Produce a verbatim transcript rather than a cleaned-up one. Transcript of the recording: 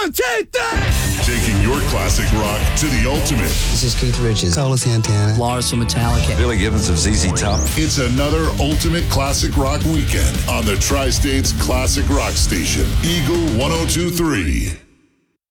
One, two, three. Taking your classic rock to the ultimate. This is Keith Richards. Carlos Santana. Lars from Metallica. Billy Gibbons of Z Z Top. It's another ultimate classic rock weekend on the Tri-States Classic Rock Station, Eagle one oh two point three.